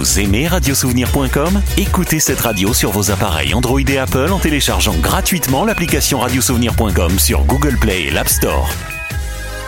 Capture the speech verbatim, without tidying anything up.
Vous aimez radiosouvenir point com? Écoutez cette radio sur vos appareils Android et Apple en téléchargeant gratuitement l'application radiosouvenir point com sur Google Play et l'App Store.